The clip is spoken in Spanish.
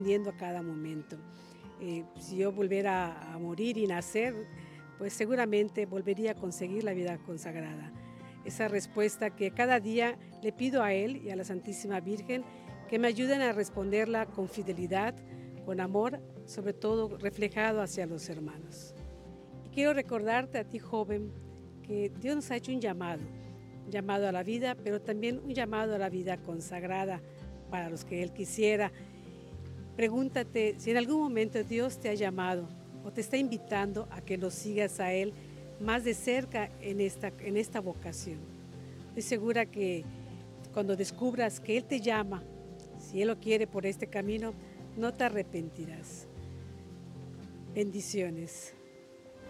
aprendiendo a cada momento. Si yo volviera a morir y nacer, pues seguramente volvería a conseguir la vida consagrada. Esa respuesta que cada día le pido a Él y a la Santísima Virgen que me ayuden a responderla con fidelidad, con amor, sobre todo reflejado hacia los hermanos. Y quiero recordarte a ti, joven, que Dios nos ha hecho un llamado a la vida, pero también un llamado a la vida consagrada para los que Él quisiera. Pregúntate si en algún momento Dios te ha llamado o te está invitando a que lo sigas a Él más de cerca en esta vocación. Estoy segura que cuando descubras que Él te llama, si Él lo quiere por este camino, no te arrepentirás. Bendiciones.